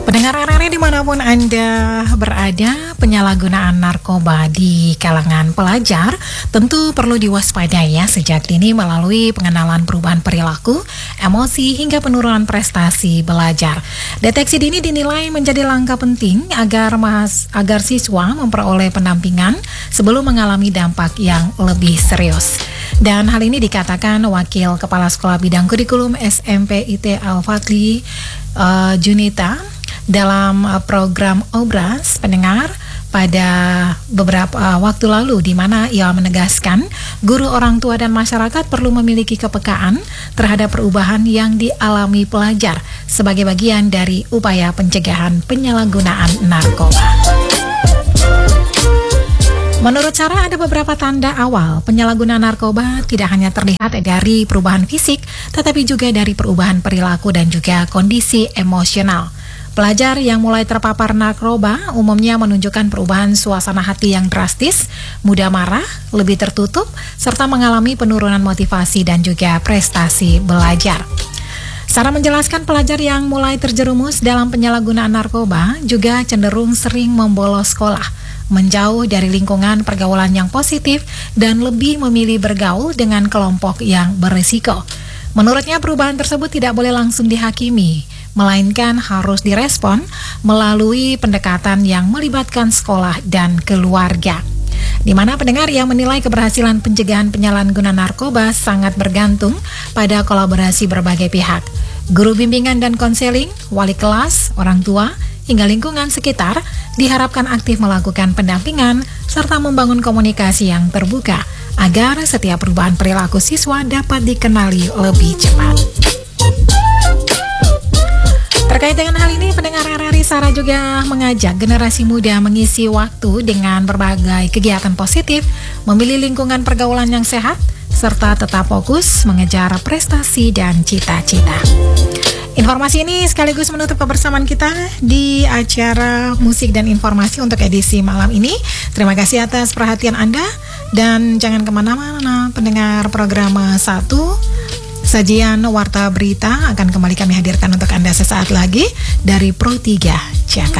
Pendengar RRI dimanapun Anda berada, penyalahgunaan narkoba di kalangan pelajar tentu perlu diwaspadai ya sejak dini melalui pengenalan perubahan perilaku, emosi hingga penurunan prestasi belajar. Deteksi dini dinilai menjadi langkah penting agar siswa memperoleh pendampingan sebelum mengalami dampak yang lebih serius. Dan hal ini dikatakan Wakil Kepala Sekolah Bidang Kurikulum SMP IT Al-Fadli Junita dalam program Obras pendengar pada beberapa waktu lalu, di mana ia menegaskan guru, orang tua dan masyarakat perlu memiliki kepekaan terhadap perubahan yang dialami pelajar sebagai bagian dari upaya pencegahan penyalahgunaan narkoba. Menurut Sarah, ada beberapa tanda awal penyalahgunaan narkoba tidak hanya terlihat dari perubahan fisik, tetapi juga dari perubahan perilaku dan juga kondisi emosional. Pelajar yang mulai terpapar narkoba umumnya menunjukkan perubahan suasana hati yang drastis, mudah marah, lebih tertutup, serta mengalami penurunan motivasi dan juga prestasi belajar. Sarah menjelaskan pelajar yang mulai terjerumus dalam penyalahgunaan narkoba juga cenderung sering membolos sekolah, menjauh dari lingkungan pergaulan yang positif, dan lebih memilih bergaul dengan kelompok yang berisiko. Menurutnya, perubahan tersebut tidak boleh langsung dihakimi, melainkan harus direspon melalui pendekatan yang melibatkan sekolah dan keluarga. Di mana pendengar yang menilai keberhasilan pencegahan penyalahgunaan narkoba sangat bergantung pada kolaborasi berbagai pihak. Guru bimbingan dan konseling, wali kelas, orang tua, hingga lingkungan sekitar diharapkan aktif melakukan pendampingan serta membangun komunikasi yang terbuka agar setiap perubahan perilaku siswa dapat dikenali lebih cepat. Terkait dengan hal ini, pendengar RRI, Sarah juga mengajak generasi muda mengisi waktu dengan berbagai kegiatan positif, memilih lingkungan pergaulan yang sehat, serta tetap fokus mengejar prestasi dan cita-cita. Informasi ini sekaligus menutup kebersamaan kita di acara musik dan informasi untuk edisi malam ini. Terima kasih atas perhatian Anda dan jangan kemana-mana pendengar program 1. Sajian Warta Berita akan kembali kami hadirkan untuk Anda sesaat lagi dari Pro 3 Jakarta.